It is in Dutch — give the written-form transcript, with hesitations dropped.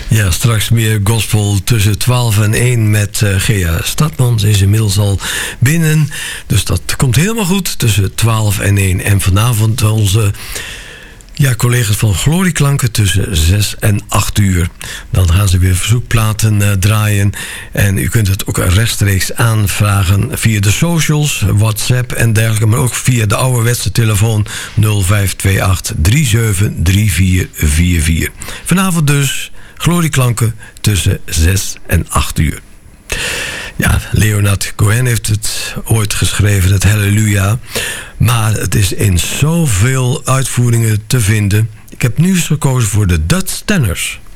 Ja, straks meer gospel tussen 12 en 1 met Gea Stadman. Ze is inmiddels al binnen, dus dat komt helemaal goed tussen 12 en 1. En vanavond onze collega's van Glorieklanken tussen 6 en 8 uur. Dan gaan ze weer verzoekplaten draaien. En u kunt het ook rechtstreeks aanvragen via de socials, WhatsApp en dergelijke. Maar ook via de ouderwetse telefoon 0528 373444. Vanavond dus Glorieklanken tussen 6 en 8 uur. Ja, Leonard Cohen heeft het ooit geschreven, het Halleluja. Maar het is in zoveel uitvoeringen te vinden. Ik heb nu eens gekozen voor de Dutch Tenors.